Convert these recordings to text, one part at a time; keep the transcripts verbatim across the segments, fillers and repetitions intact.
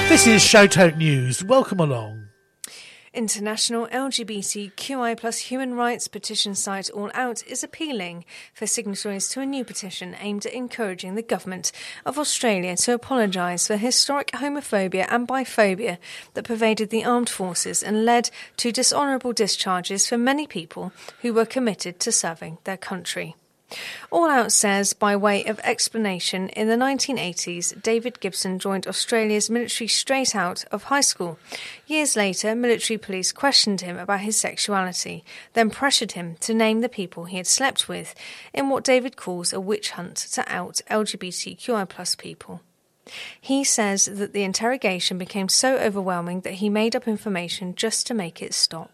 This is Shoutout News. Welcome along. International L G B T Q I plus human rights petition site All Out is appealing for signatories to a new petition aimed at encouraging the government of Australia to apologise for historic homophobia and biphobia that pervaded the armed forces and led to dishonourable discharges for many people who were committed to serving their country. All Out says, by way of explanation, in the nineteen eighties, David Gibson joined Australia's military straight out of high school. Years later, military police questioned him about his sexuality, then pressured him to name the people he had slept with, in what David calls a witch hunt to out L G B T Q I plus people. He says that the interrogation became so overwhelming that he made up information just to make it stop.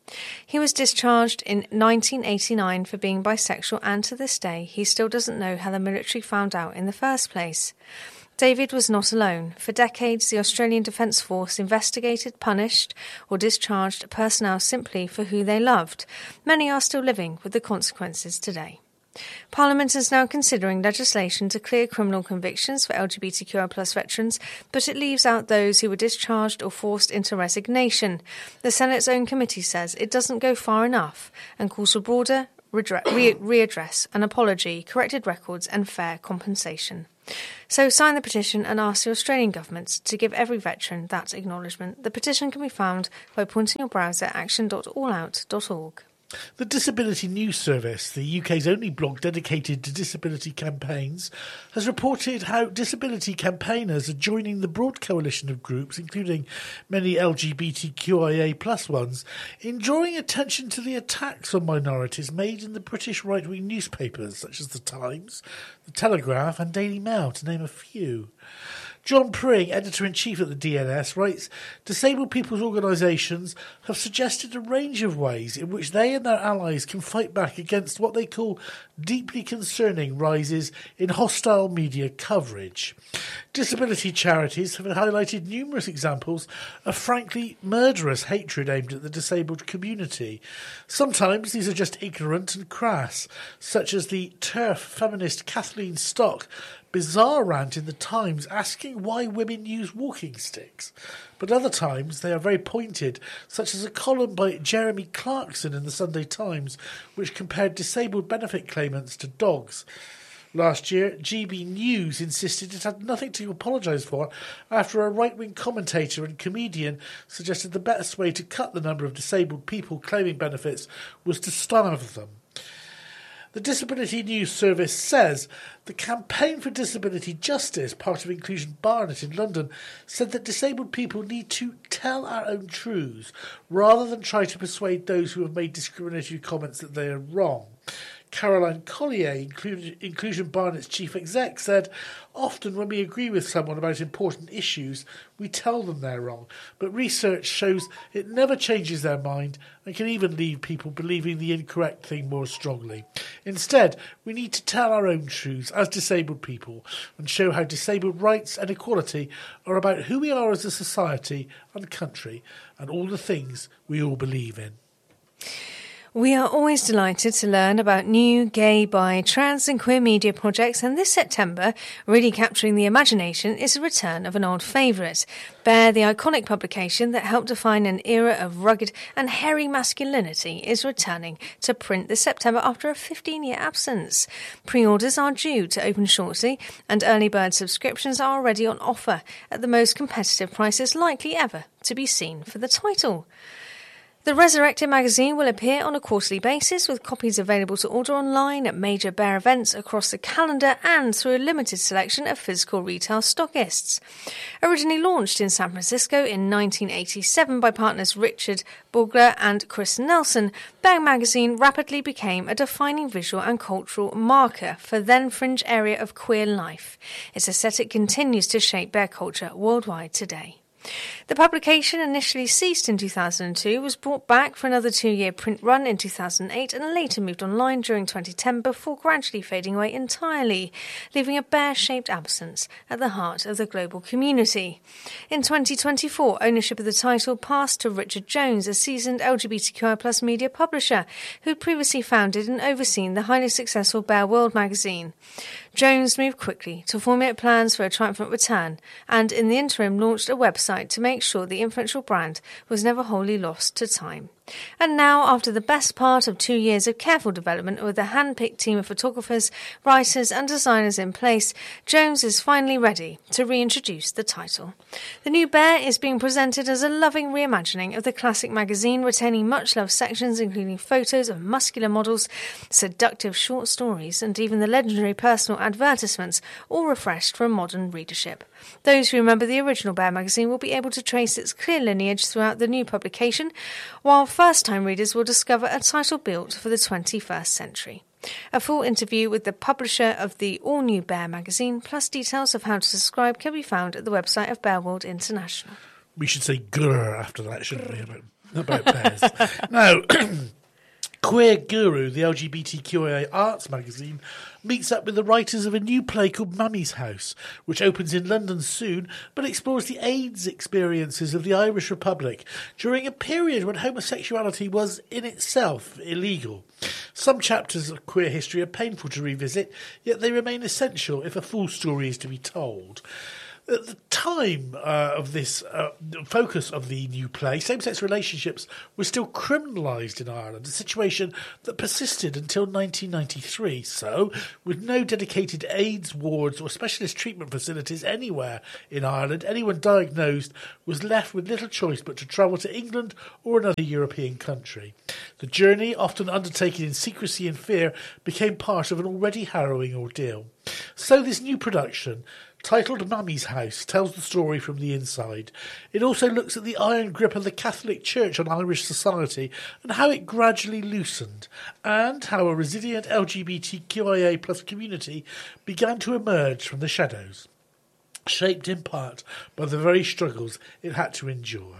He was discharged in nineteen eighty-nine for being bisexual, and to this day he still doesn't know how the military found out in the first place. David was not alone. For decades, the Australian Defence Force investigated, punished or discharged personnel simply for who they loved. Many are still living with the consequences today. Parliament is now considering legislation to clear criminal convictions for L G B T Q I plus veterans, but it leaves out those who were discharged or forced into resignation. The Senate's own committee says it doesn't go far enough and calls for broader redre- re- readdress, an apology, corrected records and fair compensation. So sign the petition and ask the Australian government to give every veteran that acknowledgement. The petition can be found by pointing your browser at action dot all out dot org. The Disability News Service, the U K's only blog dedicated to disability campaigns, has reported how disability campaigners are joining the broad coalition of groups, including many L G B T Q I A plus ones, in drawing attention to the attacks on minorities made in the British right-wing newspapers such as The Times, The Telegraph and Daily Mail, to name a few. John Pring, Editor-in-Chief at the D N S, writes, disabled people's organisations have suggested a range of ways in which they and their allies can fight back against what they call deeply concerning rises in hostile media coverage. Disability charities have highlighted numerous examples of frankly murderous hatred aimed at the disabled community. Sometimes these are just ignorant and crass, such as the TERF feminist Kathleen Stock bizarre rant in The Times asking why women use walking sticks. But other times they are very pointed, such as a column by Jeremy Clarkson in the Sunday Times, which compared disabled benefit claimants to dogs. Last year, G B News insisted it had nothing to apologise for after a right-wing commentator and comedian suggested the best way to cut the number of disabled people claiming benefits was to starve them. The Disability News Service says the Campaign for Disability Justice, part of Inclusion Barnet in London, said that disabled people need to tell our own truths rather than try to persuade those who have made discriminatory comments that they are wrong. Caroline Collier, Inclusion Barnet's chief exec, said, often when we agree with someone about important issues, we tell them they're wrong, but research shows it never changes their mind and can even leave people believing the incorrect thing more strongly. Instead, we need to tell our own truths as disabled people and show how disabled rights and equality are about who we are as a society and country and all the things we all believe in. We are always delighted to learn about new gay, bi, trans and queer media projects, and this September, really capturing the imagination, is a return of an old favourite. Bear, the iconic publication that helped define an era of rugged and hairy masculinity, is returning to print this September after a fifteen-year absence. Pre-orders are due to open shortly, and early bird subscriptions are already on offer at the most competitive prices likely ever to be seen for the title. The Resurrected magazine will appear on a quarterly basis, with copies available to order online at major Bear events across the calendar and through a limited selection of physical retail stockists. Originally launched in San Francisco in nineteen eighty-seven by partners Richard Bugler and Chris Nelson, Bear magazine rapidly became a defining visual and cultural marker for then fringe area of queer life. Its aesthetic continues to shape Bear culture worldwide today. The publication, initially ceased in two thousand two, was brought back for another two-year print run in two thousand eight and later moved online during twenty ten before gradually fading away entirely, leaving a bear-shaped absence at the heart of the global community. In twenty twenty-four, ownership of the title passed to Richard Jones, a seasoned L G B T Q I plus media publisher who had previously founded and overseen the highly successful Bear World magazine. Jones moved quickly to formulate plans for a triumphant return and, in the interim, launched a website to make sure the influential brand was never wholly lost to time. And now, after the best part of two years of careful development with a hand-picked team of photographers, writers and designers in place, Jones is finally ready to reintroduce the title. The new Bear is being presented as a loving reimagining of the classic magazine, retaining much-loved sections including photos of muscular models, seductive short stories and even the legendary personal advertisements, all refreshed for a modern readership. Those who remember the original Bear magazine will be able to trace its clear lineage throughout the new publication, while first-time readers will discover a title built for the twenty-first century. A full interview with the publisher of the all-new Bear magazine, plus details of how to subscribe, can be found at the website of Bear World International. We should say grrr after that, shouldn't we, about, about bears. Now, Queer Guru, the L G B T Q I A arts magazine, meets up with the writers of a new play called Mummy's House, which opens in London soon, but explores the AIDS experiences of the Irish Republic during a period when homosexuality was in itself illegal. Some chapters of queer history are painful to revisit, yet they remain essential if a full story is to be told. At the time uh, of this uh, focus of the new play, same-sex relationships were still criminalised in Ireland, a situation that persisted until nineteen ninety-three. So, with no dedicated AIDS wards or specialist treatment facilities anywhere in Ireland, anyone diagnosed was left with little choice but to travel to England or another European country. The journey, often undertaken in secrecy and fear, became part of an already harrowing ordeal. So this new production, titled Mummy's House, tells the story from the inside. It also looks at the iron grip of the Catholic Church on Irish society and how it gradually loosened, and how a resilient L G B T Q I A plus community began to emerge from the shadows, shaped in part by the very struggles it had to endure.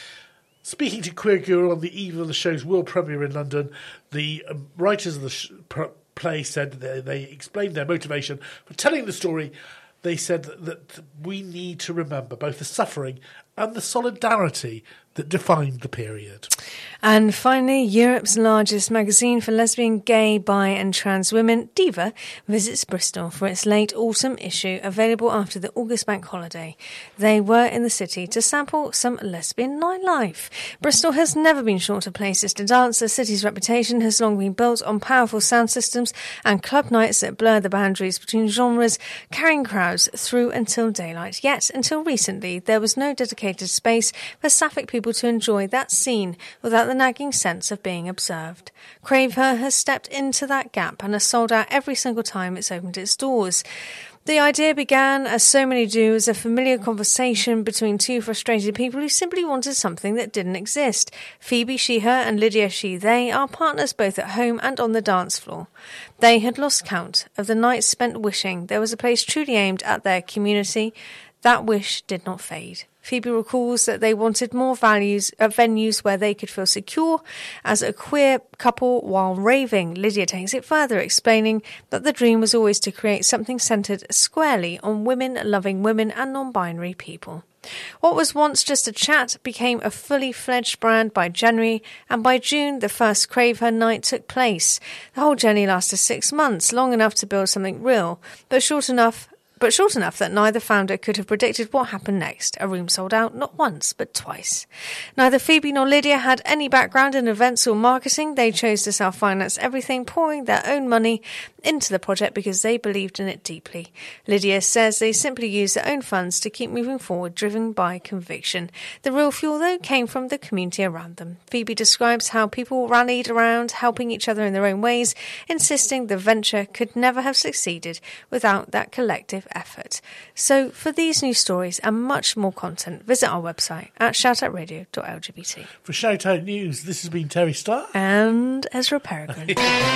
Speaking to Queer Guru on the eve of the show's world premiere in London, the um, writers of the sh- pr- play said that they, they explained their motivation for telling the story. They said that, that we need to remember both the suffering and the solidarity that defined the period. And finally, Europe's largest magazine for lesbian, gay, bi and trans women, Diva, visits Bristol for its late autumn issue, available after the August bank holiday. They were in the city to sample some lesbian nightlife. Bristol has never been short of places to dance. The city's reputation has long been built on powerful sound systems and club nights that blur the boundaries between genres, carrying crowds through until daylight. Yet, until recently, there was no dedicated space for sapphic people to enjoy that scene without the nagging sense of being observed. Crave Her has stepped into that gap and has sold out every single time it's opened its doors. The idea began, as so many do, as a familiar conversation between two frustrated people who simply wanted something that didn't exist. Phoebe, she, her, and Lydia, she, they are partners both at home and on the dance floor. They had lost count of the nights spent wishing there was a place truly aimed at their community. That wish did not fade. Phoebe recalls that they wanted more values at venues where they could feel secure as a queer couple while raving. Lydia takes it further, explaining that the dream was always to create something centred squarely on women loving women and non-binary people. What was once just a chat became a fully fledged brand by January, and by June the first Crave Her night took place. The whole journey lasted six months, long enough to build something real, but short enough But short enough that neither founder could have predicted what happened next. A room sold out not once, but twice. Neither Phoebe nor Lydia had any background in events or marketing. They chose to self-finance everything, pouring their own money into the project because they believed in it deeply. Lydia says they simply used their own funds to keep moving forward, driven by conviction. The real fuel, though, came from the community around them. Phoebe describes how people rallied around, helping each other in their own ways, insisting the venture could never have succeeded without that collective effort. So for these news stories and much more content, visit our website at shoutout radio dot L G B T. For Shoutout News, this has been Terry Starr and Ezra Peregrine.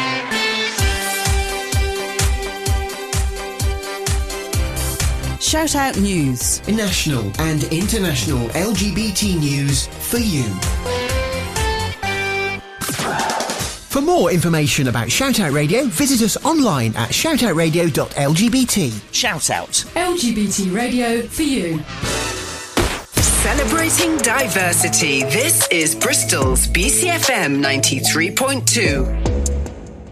Shoutout News. National and international L G B T news for you. For more information about Shoutout Radio, visit us online at shoutout radio dot L G B T. Shout out. L G B T radio for you. Celebrating diversity. This is Bristol's B C F M ninety-three point two.